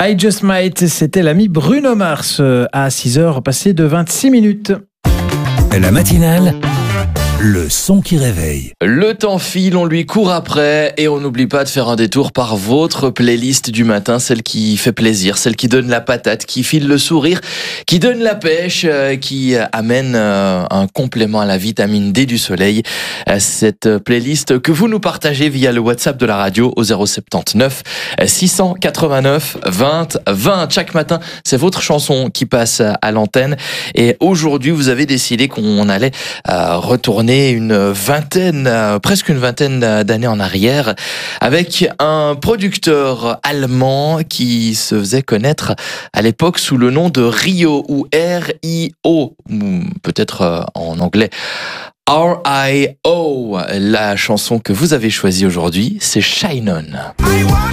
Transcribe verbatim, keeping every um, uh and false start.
I Just Might, c'était l'ami Bruno Mars à six heures passées de vingt-six minutes. La matinale, le son qui réveille. Le temps file, on lui court après et on n'oublie pas de faire un détour par votre playlist du matin, celle qui fait plaisir, celle qui donne la patate, qui file le sourire, qui donne la pêche, euh, qui amène euh, un complément à la vitamine D du soleil. Euh, cette playlist que vous nous partagez via le WhatsApp de la radio au zéro soixante-dix-neuf six cent quatre-vingt-neuf vingt vingt. Chaque matin, c'est votre chanson qui passe à l'antenne et aujourd'hui, vous avez décidé qu'on allait euh, retourner une vingtaine, euh, presque une vingtaine d'années en arrière, avec un producteur allemand qui se faisait connaître à l'époque sous le nom de Rio ou R I O, ou peut-être euh, en anglais R I O. La chanson que vous avez choisie aujourd'hui, c'est Shine On.